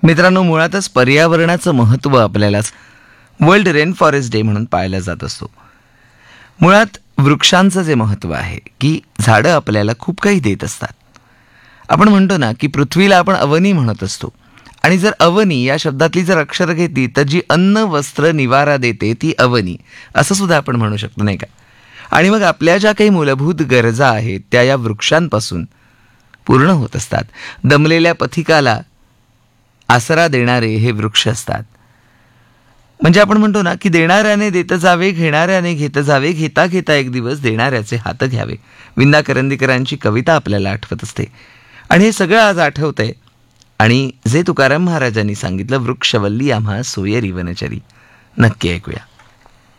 मित्रांनो, मुळातच पर्यावरणाचं महत्त्व आपल्याला वर्ल्ड रेन फॉरेस्ट डे म्हणून पाळला जात असतो. मुळात वृक्षांचं जे महत्त्व आहे की झाडं आपल्याला खूप काही देत असतात. आपण म्हणतो ना की पृथ्वीला आपण अवनी म्हणत असतो, आणि जर अवनी या शब्दातली जर अक्षर घेतली तर जी अन्न वस्त्र निवारा देते ती अवनी असं सुद्धा आपण म्हणू शकतो, नाही का? आणि मग आपल्या ज्या काही मूलभूत गरजा आहेत त्या या वृक्षांपासून पूर्ण होत असतात. दमलेल्या पथिकाला आसरा देणारे हे वृक्ष असतात. म्हणजे आपण म्हणतो ना की देणाऱ्याने देत जावे, घेणाऱ्याने घेत जावे, घेता घेता एक दिवस देणाऱ्याचे हात घ्यावे. विंदा करंदीकरांची कविता आपल्याला आठवत असते. आणि हे सगळं आज आठवतंय. आणि जे तुकाराम महाराजांनी सांगितलं, वृक्षवल्ली आम्हा सोयरी वनचरी, नक्की ऐकूया.